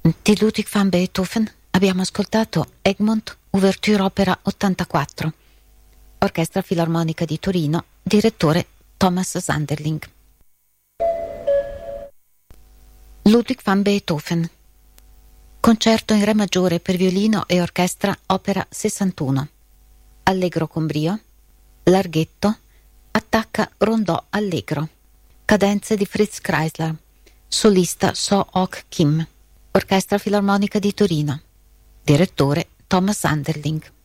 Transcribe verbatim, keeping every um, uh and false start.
Di Ludwig van Beethoven abbiamo ascoltato Egmont, Ouverture opera ottantaquattro, Orchestra Filarmonica di Torino, direttore Thomas Sanderling. Ludwig van Beethoven, concerto in re maggiore per violino e orchestra opera sessantuno, allegro con brio, larghetto, attacca rondò allegro, cadenze di Fritz Kreisler, solista So Ok Kim, Orchestra Filarmonica di Torino, direttore Thomas Sanderling.